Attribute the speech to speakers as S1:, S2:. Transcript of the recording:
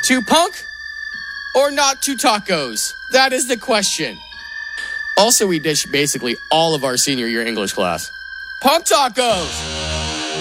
S1: To punk or not to tacos? That is the question. Also, we ditched basically all of our senior year English class. Punk tacos!